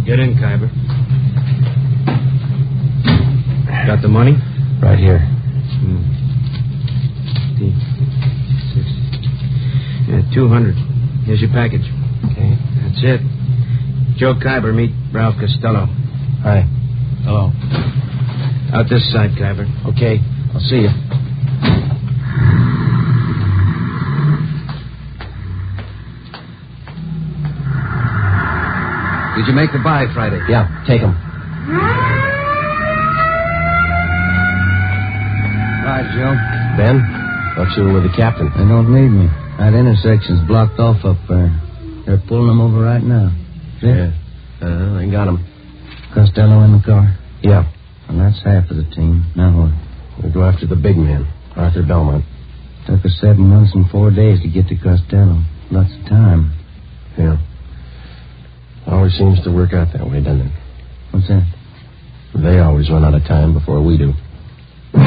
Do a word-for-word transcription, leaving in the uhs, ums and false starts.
Get in, Kyber. Got the money? Right here. Hmm. Fifty, sixty. Yeah, two hundred. Here's your package. Okay. That's it. Joe Kyber, meet Ralph Costello. Hi. Hello. Out this side, Kyber. Okay. I'll see you. Did you make the buy Friday? Yeah, take him. Right, Joe. Ben, thought you were with the captain. They don't need me. That intersection's blocked off up there. They're pulling them over right now. See? Yeah. Uh, I got him. Costello in the car? Yeah. Well, that's half of the team. Now what? We'll go after the big man, Arthur Belmont. Took us seven months and four days to get to Costello. Lots of time. Yeah. Always seems to work out that way, doesn't it? What's that? They always run out of time before we do.